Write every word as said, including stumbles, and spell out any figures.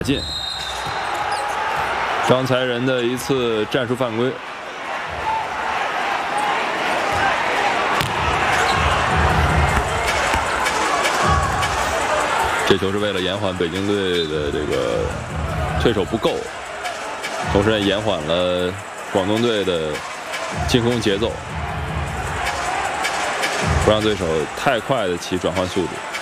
进，张才仁的一次战术犯规。这球是为了延缓北京队的这个退守不够，同时也延缓了广东队的进攻节奏，不让对手太快的起转换速度。